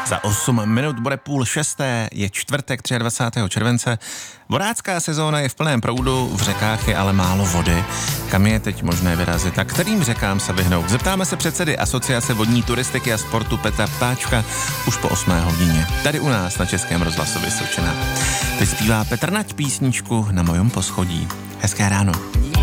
Za 8 minut bude 5:30, je čtvrtek 23. července. Vodácká sezóna je v plném proudu, v řekách je ale málo vody. Kam je teď možné vyrazit a kterým řekám se vyhnout? Zeptáme se předsedy Asociace vodní turistiky a sportu Petra Ptáčka už po 8 hodině. Tady u nás na Českém rozhlasu Vysočina. Teď zpívá Petr Nať písničku Na mojom poschodí. Hezké ráno.